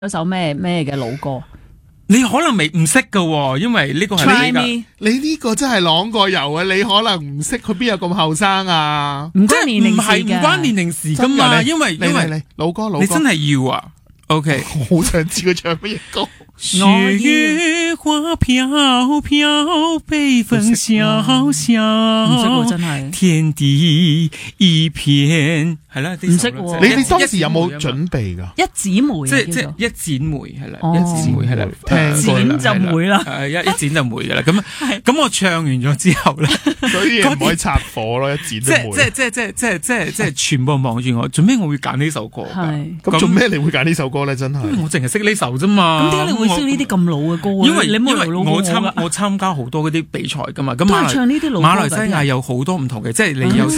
有首咩嘅老歌？ 你可能未唔識㗎，因為呢個係 Try me， 你呢個真係朗過油啊！你可能唔識，佢邊有咁後生啊？ 唔關年齡事㗎， 唔關年齡事噶嘛，因為老歌， 你真係要啊 ，OK， 好想知佢唱乜嘢歌。 雪月花飄飄，北風蕭蕭， 唔識喎真係。 天地一片，係啦， 唔識喎。 你當時有冇準備㗎？ 一剪梅， 即係一剪梅係啦，一剪梅係啦， 剪就梅啦， 一剪就梅㗎啦。咁我唱完咗之後咧， 所以唔可以拆火咯，一剪就梅。 即係全部望住我，做咩我會揀呢首歌？ 咁做咩你會揀呢首歌咧？真係我淨係識呢首啫嘛。 咁點解你會識呢啲咁老嘅歌？ 因為我參加好多嗰啲比賽噶嘛，咁都係唱呢啲老歌。 馬來西亞有好多唔同嘅，即係你有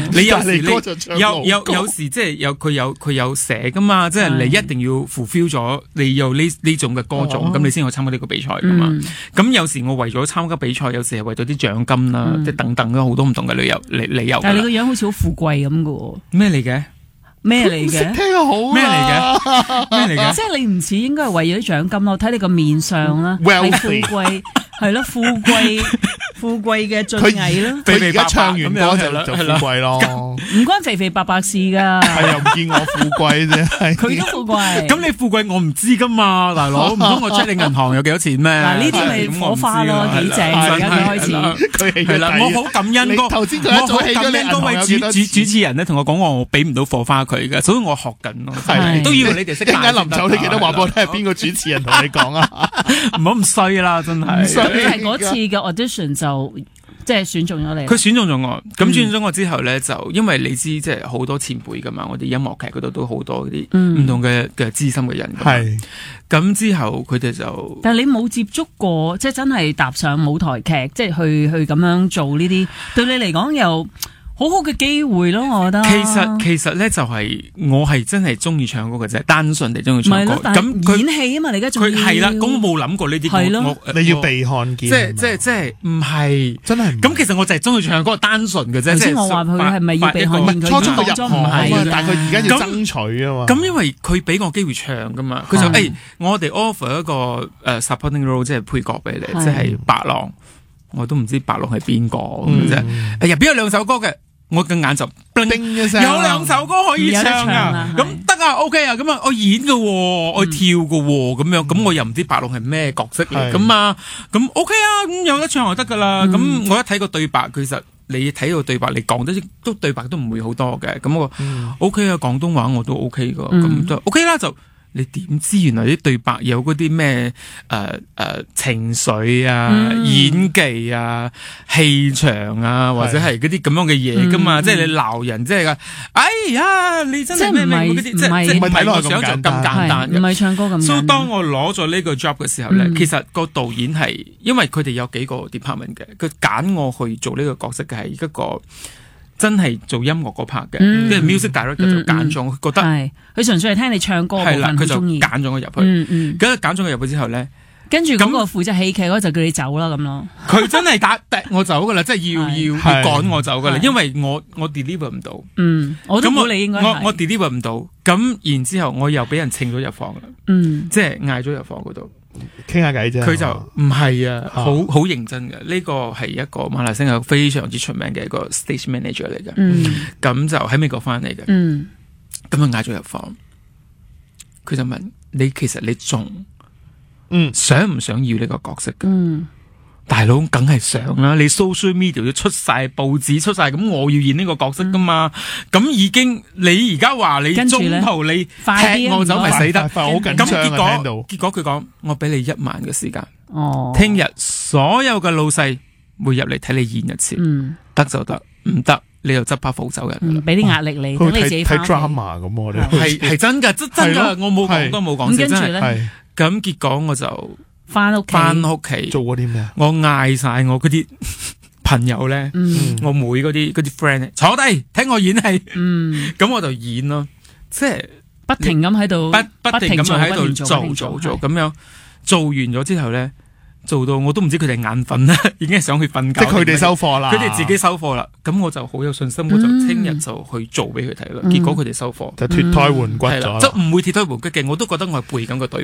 時即係佢有寫噶嘛，即係你一定要 fulfill 咗你有呢種嘅歌種，咁你先可以參加呢個比賽噶嘛。咁有時我為咗參加比賽，有時係為咗啲獎金啦，即係等等好多唔同嘅理由。 但係你個樣好似好富貴咁嘅。 咩嚟嘅？ 咩嚟嘅？ 聽得好咩嚟嘅？咩嚟嘅？ 即係你唔似應該係為咗啲獎金咯，睇你個面上啦，係富貴，係咯，富貴嘅俊藝咯。 佢而家唱完歌就富貴咯， 唔關肥肥白白事噶。 係又唔見我富貴啫， 佢都富貴。 咁你富貴我唔知噶嘛，大佬，唔通我 check 你銀行有幾多錢咩？ 嗱，呢啲咪火花咯，幾正而家佢開始。 佢係啦，我好感恩頭先佢一早起咗你銀行有幾多錢？ 主持人咧同我講我俾唔到火花佢嘅，所以我學緊咯，都以為你哋識。 一陣間臨走，你記得話俾我聽係邊個主持人同你講啊？ 唔好咁衰啦，真係。 係嗰次嘅 audition 就即係選中咗你。 佢選中咗我，咁選中我之後咧，就因為你知即係好多前輩噶嘛，我哋音樂劇嗰度都好多啲唔同嘅資深嘅人。係咁之後佢哋就， 但係你冇接觸過，即係真係踏上舞台劇，即係去咁樣做呢啲，對你嚟講又好好嘅機會咯，我覺得。 其實咧就係我係真係中意唱歌嘅啫，單純地中意唱歌。 咁演戲啊嘛，你而家仲要。佢係啦，咁我冇諗過呢啲。係咯， 你要被看見。即係唔係真係。 咁其實我就係中意唱歌，單純嘅啫。 頭先我話佢係咪要被看見？ 初中嘅入行唔係， 但係佢而家要爭取啊嘛。 咁因為佢俾我機會唱噶嘛，佢就我哋 offer 一個supporting role， 即係配角俾你，即係白狼。我都唔知白狼係邊個咁啫。入邊有2首歌嘅。我嘅眼就叮一聲，有2首歌可以唱啊，咁得啊 ，OK 啊，咁啊，我演嘅，我跳嘅，咁樣，咁我又唔知白龍係咩角色嚟，咁啊，咁 OK 啊，咁有得唱就得噶啦，咁我一睇個對白，其實你睇個對白，你講得都對白都唔會好多嘅，咁我 OK 啊，廣東話我都 OK 噶，咁就 OK 啦就。你點知原來啲對白有嗰啲咩情緒啊、演技啊、氣場啊，或者係嗰啲咁樣嘅嘢噶嘛？即係你鬧人，即係噶，哎呀，你真係咩咩嗰啲，即係唔係睇落去咁簡單， 唔係唱歌咁簡單。 所以當我攞咗呢個 job 嘅時候咧，其實個導演係因為佢哋有幾個 department 嘅，佢揀我去做呢個角色嘅係一個。真係做音樂嗰 part 嘅，即係 music director 就揀咗，覺得佢純粹係聽你唱歌，係啦， 佢就揀咗我入去。咁揀咗我入去之後咧， 跟住嗰個負責戲劇嗰就叫你走啦咁咯。 佢真係踢我走噶啦，即係要趕我走噶啦，因為我 deliver 唔到。 我都估你應該我 deliver 唔到，咁然之後我又俾人請咗入房啦，即係嗌咗入房嗰度。 傾下偈啫， 佢就唔係啊，好認真嘅。呢個係一個馬來西亞非常之出名嘅一個 stage manager 嚟嘅。咁就喺美國翻嚟嘅。咁佢嗌咗入房，佢就問你，其實你仲想唔想要呢個角色嘅？大佬梗係想啦，你 social media 都出晒報紙出晒，咁我要演呢個角色噶嘛？咁已經你而家話你中途你踢我走咪死得，好緊張啊！結果佢講我俾你1萬嘅時間，聽日所有嘅老細會入嚟睇你演一次，得就得，唔得你就執把斧走人， 俾啲壓力你，等你自己睇 drama 咁我哋係真噶，真噶，我冇講都冇講笑，真係。咁結果我就。翻屋企做過啲咩？ 我嗌晒我嗰啲朋友咧，我妹嗰啲 friend 坐低聽我演戲，咁我就演咯，即係不停咁喺度， 不停咁喺度做咁樣，做完咗之後咧，做到我都唔知佢哋眼瞓啦，已經係想去瞓覺。 即係佢哋收貨啦， 佢哋自己收貨啦。咁我就好有信心，我就聽日就去做俾佢睇啦。結果佢哋收貨， 就脫胎換骨咗， 即唔會脫胎換骨嘅。我都覺得我係背緊個對